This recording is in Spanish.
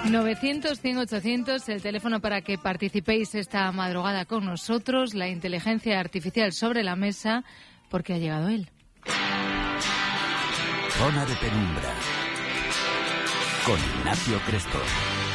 900-100-800, el teléfono para que participéis esta madrugada con nosotros. La inteligencia artificial sobre la mesa, porque ha llegado él. Zona de penumbra con Ignacio Crespo.